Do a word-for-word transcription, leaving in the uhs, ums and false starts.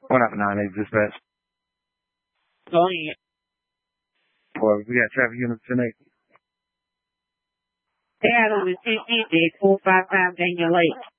One up nine eight dispatch. Going. Well, we got traffic units tonight. They had on the fifteen eight four five five Daniel Lake.